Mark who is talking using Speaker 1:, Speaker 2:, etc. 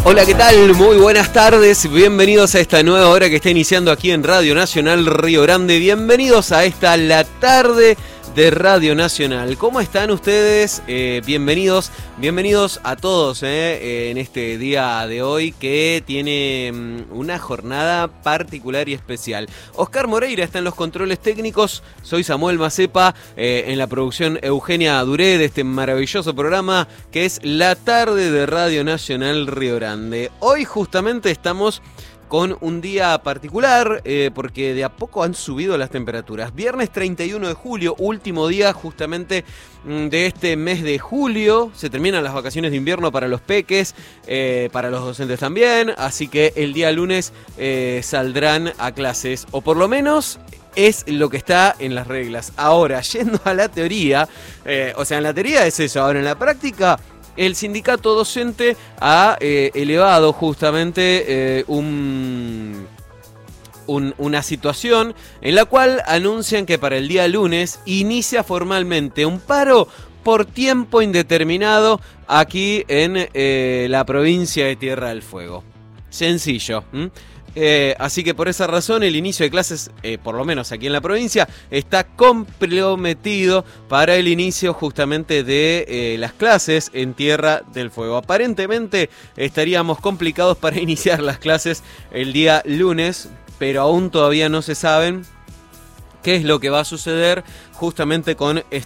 Speaker 1: Hola, ¿qué tal? Muy buenas tardes, bienvenidos a esta nueva hora que está iniciando aquí en Radio Nacional Río Grande. Bienvenidos a esta La Tarde de Radio Nacional. ¿Cómo están ustedes? Bienvenidos a todos en este día de hoy que tiene una jornada particular y especial. Oscar Moreira está en los controles técnicos, soy Samuel Macepa, en la producción Eugenia Duré de este maravilloso programa que es La Tarde de Radio Nacional Río Grande. Hoy justamente estamos con un día particular, porque de a poco han subido las temperaturas. Viernes 31 de julio, último día justamente de este mes de julio. Se terminan las vacaciones de invierno para los peques, para los docentes también. Así que el día lunes saldrán a clases, o por lo menos es lo que está en las reglas. Ahora, yendo a la teoría, en la teoría es eso, ahora en la práctica el sindicato docente ha elevado justamente una situación en la cual anuncian que para el día lunes inicia formalmente un paro por tiempo indeterminado aquí en la provincia de Tierra del Fuego. Sencillo. Así que por esa razón el inicio de clases, por lo menos aquí en la provincia, está comprometido para el inicio justamente de las clases en Tierra del Fuego. Aparentemente estaríamos complicados para iniciar las clases el día lunes, pero aún todavía no se saben qué es lo que va a suceder justamente con